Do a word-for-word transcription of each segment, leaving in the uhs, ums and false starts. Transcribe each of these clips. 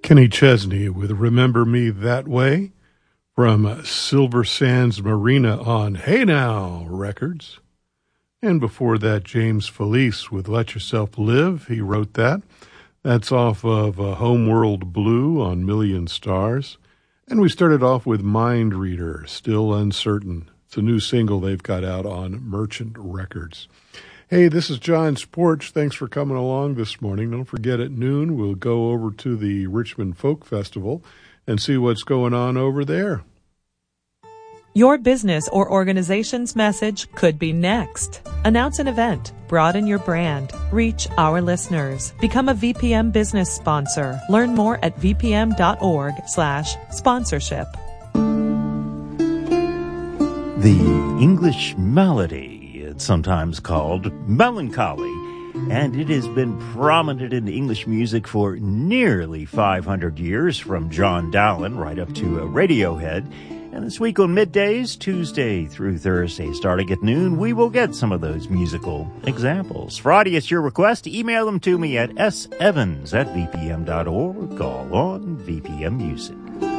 Kenny Chesney with Remember Me That Way from Silver Sands Marina on Hey Now Records. And before that, James Felice with Let Yourself Live. He wrote that. That's off of uh, Homeworld Blue on Million Stars. And we started off with Mind Reader, Still Uncertain. It's a new single they've got out on Merchant Records. Hey, this is John's Porch. Thanks for coming along this morning. Don't forget, at noon, we'll go over to the Richmond Folk Festival and see what's going on over there. Your business or organization's message could be next. Announce an event. Broaden your brand. Reach our listeners. Become a V P M business sponsor. Learn more at vpm.org slash sponsorship. The English melody, it's sometimes called melancholy, and it has been prominent in English music for nearly five hundred years, from John Dowland right up to a Radiohead. And this week on Middays, Tuesday through Thursday, starting at noon, we will get some of those musical examples. Friday, it's your request. Email them to me at sevans at vpm dot org. Call on V P M Music.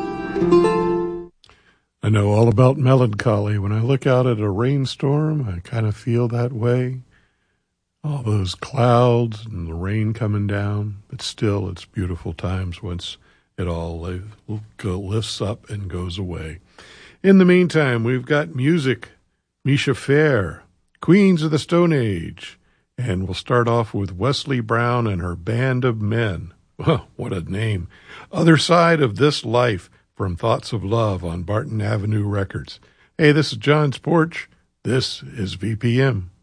I know all about melancholy. When I look out at a rainstorm, I kind of feel that way. All those clouds and the rain coming down. But still, it's beautiful times once it all lifts up and goes away. In the meantime, we've got music. Misha Fair, Queens of the Stone Age. And we'll start off with Wesley Brown and her Band of Men. Oh, what a name. Other Side of This Life, from Thoughts of Love on Barton Avenue Records. Hey, this is John's Porch. This is V P M.